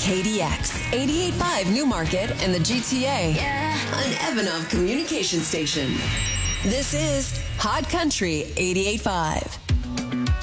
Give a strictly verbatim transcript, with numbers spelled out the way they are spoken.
K D X, eighty-eight point five Newmarket and the G T A. Yeah. An Evanov communication station. This is Hot Country eighty-eight point five.